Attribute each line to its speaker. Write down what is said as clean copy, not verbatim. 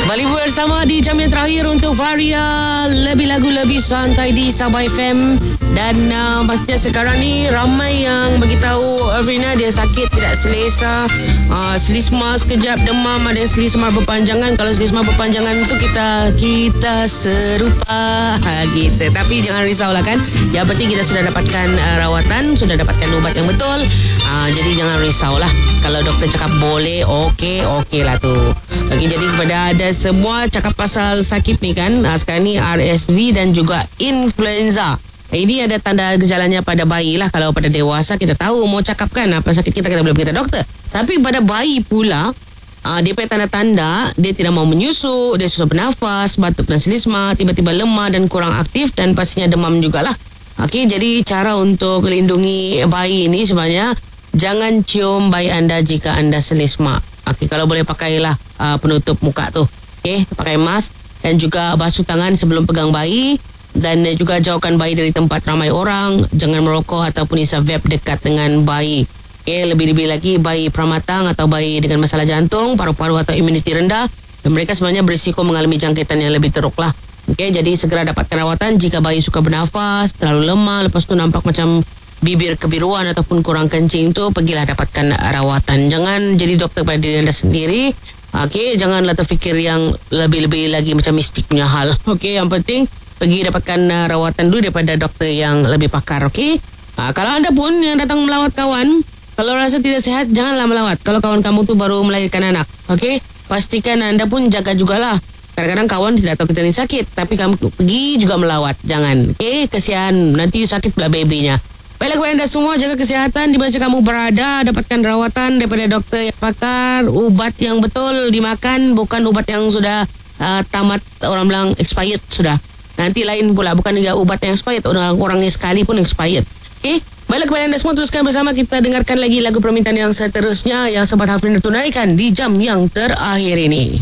Speaker 1: Kembali bersama di jam yang terakhir untuk Varia, lebih lagu lebih santai di Sabah FM. Dan pastinya sekarang ni ramai yang beritahu Afrina dia sakit, tidak selesa, selisma sekejap, demam, ada selisma berpanjangan. Kalau selisma berpanjangan tu kita serupa gitu. Tapi jangan risaulah kan. Yang penting kita sudah dapatkan rawatan, sudah dapatkan ubat yang betul. Jadi jangan risaulah. Kalau doktor cakap boleh, okey lah tu. Okey, jadi kepada ada semua cakap pasal sakit ni kan, sekarang ni RSV dan juga influenza. Ini ada tanda gejalanya pada bayi lah. Kalau pada dewasa kita tahu mau cakap kan apa sakit kita boleh beritahu doktor. Tapi pada bayi pula, dia punya tanda-tanda, dia tidak mau menyusu, dia susah bernafas, batuk dan selisma, tiba-tiba lemah dan kurang aktif, dan pastinya demam jugalah. Okey, jadi cara untuk melindungi bayi ini sebenarnya, jangan cium bayi anda jika anda selisma. Okey, kalau boleh pakailah penutup muka tu. Okey, pakai mask dan juga basuh tangan sebelum pegang bayi. Dan juga jauhkan bayi dari tempat ramai orang. Jangan merokok ataupun isap vape dekat dengan bayi. Okay, lebih-lebih lagi bayi pramatang atau bayi dengan masalah jantung, paru-paru atau imuniti rendah. Dan mereka sebenarnya berisiko mengalami jangkitan yang lebih teruk lah. Okay, jadi segera dapatkan rawatan jika bayi suka bernafas, terlalu lemah, lepas tu nampak macam bibir kebiruan ataupun kurang kencing tu, pergilah dapatkan rawatan. Jangan jadi doktor pada diri anda sendiri. Okay, janganlah terfikir yang lebih-lebih lagi macam mistik punya hal. Okay, yang penting pergi dapatkan rawatan dulu daripada doktor yang lebih pakar, okey? Kalau anda pun yang datang melawat kawan, kalau rasa tidak sihat, janganlah melawat. Kalau kawan kamu tu baru melahirkan anak, okey? Pastikan anda pun jaga jugalah. Kadang-kadang kawan tidak tahu kita ni sakit, tapi kamu pergi juga melawat. Jangan, okey? Kesian, nanti sakit pula babynya. Baiklah kepada anda semua, jaga kesihatan di mana kamu berada, dapatkan rawatan daripada doktor yang pakar, ubat yang betul dimakan, bukan ubat yang sudah tamat, orang bilang expired sudah. Nanti lain pula, bukan juga ubat yang expired, orang-orangnya sekali pun expired. Okay? Baiklah kepada anda semua, teruskan bersama kita dengarkan lagi lagu permintaan yang seterusnya yang Sobat Hafrina tunaikan di jam yang terakhir ini.